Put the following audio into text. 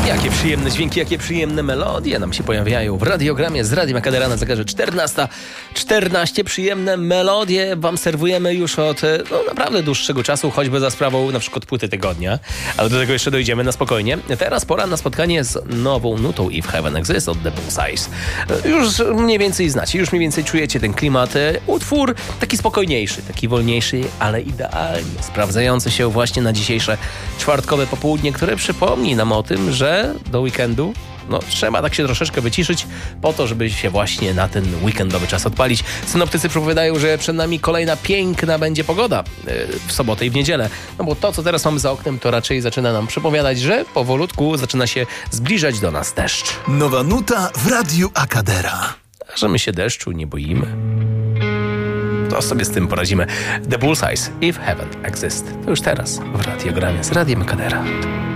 Jakie przyjemne dźwięki, jakie przyjemne melodie nam się pojawiają w radiogramie z Radiem Akadera na zegarze 14:14. Przyjemne melodie wam serwujemy już od naprawdę dłuższego czasu, choćby za sprawą na przykład płyty tygodnia, ale do tego jeszcze dojdziemy na spokojnie. Teraz pora na spotkanie z nową nutą If Heaven Exists od The Bullseyes. Już mniej więcej znacie, już mniej więcej czujecie ten klimat. Utwór taki spokojniejszy, taki wolniejszy, ale idealnie sprawdzający się właśnie na dzisiejsze czwartkowe popołudnie, które przypomni nam o tym, że do weekendu trzeba tak się troszeczkę wyciszyć po to, żeby się właśnie na ten weekendowy czas odpalić. Synoptycy przepowiadają, że przed nami kolejna piękna będzie pogoda w sobotę i w niedzielę. No bo to, co teraz mamy za oknem, to raczej zaczyna nam przypowiadać, że powolutku zaczyna się zbliżać do nas deszcz. Nowa nuta w Radiu Akadera. A że my się deszczu nie boimy, to sobie z tym poradzimy. The Bullseyes, If Heaven Exists. To już teraz w radiogramie z Radiem Akadera.